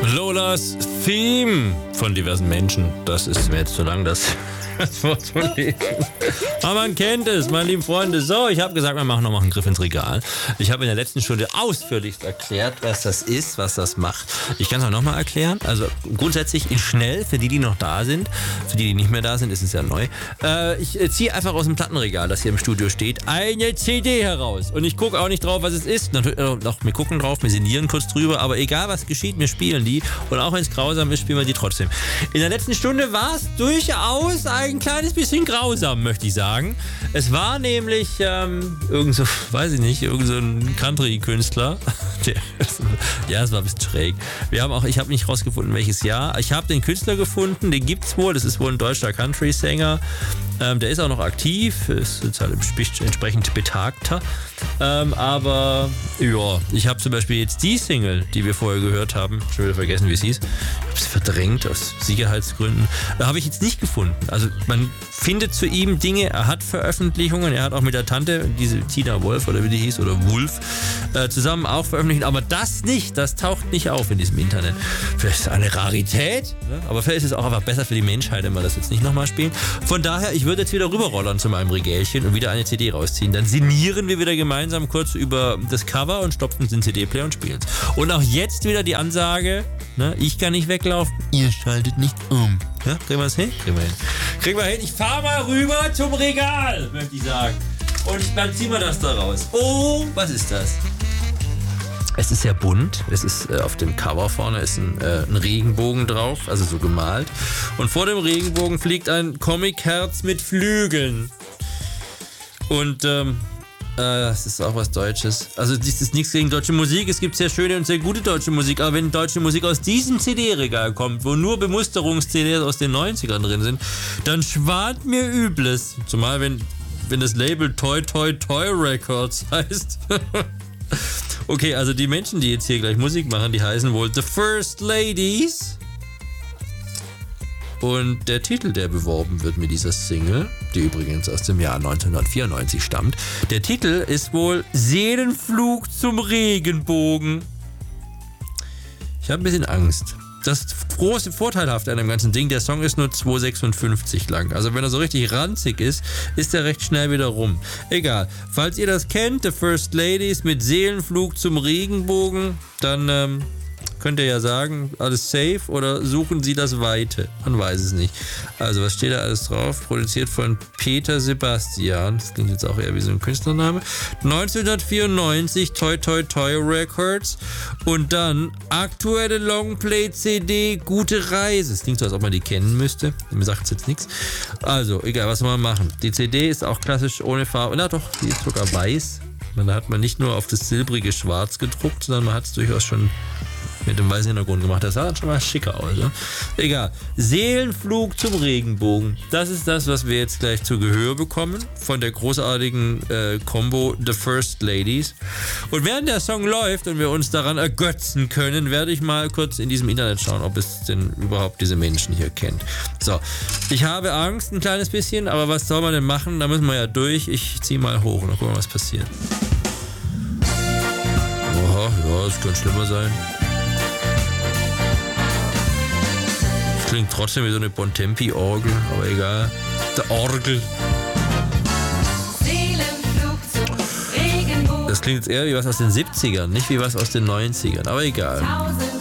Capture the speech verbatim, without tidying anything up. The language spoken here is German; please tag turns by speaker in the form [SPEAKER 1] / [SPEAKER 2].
[SPEAKER 1] Lolas Theme von diversen Menschen. Das ist mir jetzt zu lang, das, das Wort zu lesen. Aber man kennt es, meine lieben Freunde. So, ich habe gesagt, wir machen nochmal einen Griff ins Regal. Ich habe in der letzten Stunde ausführlichst erklärt, was das ist, was das macht. Ich kann es auch nochmal erklären. Also grundsätzlich in schnell, für die, die noch da sind. Für die, die nicht mehr da sind, ist es ja neu. Äh, ich ziehe einfach aus dem Plattenregal, das hier im Studio steht, eine C D heraus. Und ich gucke auch nicht drauf, was es ist. Natürlich, äh, doch, wir gucken drauf, wir sinnieren kurz drüber. Aber egal, was geschieht, wir spielen die. Und auch wenn es grausam ist, spielen wir die trotzdem. In der letzten Stunde war es durchaus ein kleines bisschen grausam, möchte ich sagen. Es war nämlich ähm, irgend so, weiß ich nicht, irgend so ein Country-Künstler. Der, ja, es war ein bisschen schräg. Wir haben auch, ich habe nicht rausgefunden, welches Jahr. Ich habe den Künstler gefunden, den gibt's wohl. Das ist wohl ein deutscher Country-Sänger. Ähm, der ist auch noch aktiv, ist jetzt halt entsprechend betagter. Ähm, aber ja, ich habe zum Beispiel jetzt die Single, die wir vorher gehört haben, schon wieder vergessen, wie es hieß. Ich habe es verdrängt aus Sicherheitsgründen. Da habe ich jetzt nicht gefunden. Also man findet zu ihm Dinge, er hat Veröffentlichungen, er hat auch mit der Tante, diese Tina Wolf oder wie die hieß, oder Wolf, äh, zusammen auch veröffentlicht. Aber das nicht, das taucht nicht auf in diesem Internet. Vielleicht ist es eine Rarität, ne? Aber vielleicht ist es auch einfach besser für die Menschheit, wenn wir das jetzt nicht nochmal spielen. Von daher, ich würde jetzt wieder rüberrollern zu meinem Regälchen und wieder eine C D rausziehen. Dann sinnieren wir wieder gemeinsam kurz über das Cover und stopfen den C D-Player und spielen. Und auch jetzt wieder die Ansage, ne, ich kann nicht weglaufen, ihr schaltet nicht um. Ja, kriegen wir das hin? Kriegen wir hin. Kriegen wir hin. Ich fahr mal rüber zum Regal, möchte ich sagen. Und dann ziehen wir das da raus. Oh, was ist das? Es ist sehr bunt. Es ist äh, auf dem Cover vorne ist ein, äh, ein Regenbogen drauf, also so gemalt. Und vor dem Regenbogen fliegt ein Comic-Herz mit Flügeln. Und ähm, äh, das ist auch was Deutsches. Also das ist nichts gegen deutsche Musik. Es gibt sehr schöne und sehr gute deutsche Musik. Aber wenn deutsche Musik aus diesem C D-Regal kommt, wo nur Bemusterungs-C Ds aus den neunzigern drin sind, dann schwant mir Übles. Zumal wenn, wenn das Label Toy Toy Toy Records heißt. Okay, also die Menschen, die jetzt hier gleich Musik machen, die heißen wohl The First Ladies. Und der Titel, der beworben wird mit dieser Single, die übrigens aus dem Jahr neunzehnhundertvierundneunzig stammt, der Titel ist wohl Seelenflug zum Regenbogen. Ich habe ein bisschen Angst. Das große Vorteilhafte an dem ganzen Ding, der Song ist nur zwei sechsundfünfzig lang. Also wenn er so richtig ranzig ist, ist er recht schnell wieder rum. Egal. Falls ihr das kennt, The First Ladies mit Seelenflug zum Regenbogen, dann ähm, könnt ihr ja sagen, alles safe oder suchen Sie das Weite. Man weiß es nicht. Also was steht da alles drauf? Produziert von Peter Sebastian. Das klingt jetzt auch eher wie so ein Künstlername. neunzehnhundertvierundneunzig Toy Toy Toy Records. Und dann aktuelle Longplay-C D Gute Reise. Das klingt so, als ob man die kennen müsste. Mir sagt es jetzt nichts. Also, egal, was soll man machen. Die C D ist auch klassisch ohne Farbe. Na doch, die ist sogar weiß. Da hat man nicht nur auf das silbrige Schwarz gedruckt, sondern man hat es durchaus schon mit dem weißen Hintergrund gemacht. Das sah dann schon mal schicker aus. Ne? Egal. Seelenflug zum Regenbogen. Das ist das, was wir jetzt gleich zu Gehör bekommen von der großartigen äh, Combo The First Ladies. Und während der Song läuft und wir uns daran ergötzen können, werde ich mal kurz in diesem Internet schauen, ob es denn überhaupt diese Menschen hier kennt. So. Ich habe Angst ein kleines bisschen, aber was soll man denn machen? Da müssen wir ja durch. Ich ziehe mal hoch und dann gucken wir, was passiert. Oha, ja, das könnte schlimmer sein. Klingt trotzdem wie so eine Bontempi-Orgel, aber egal. Der Orgel. Das klingt jetzt eher wie was aus den siebzigern, nicht wie was aus den neunzigern, aber egal.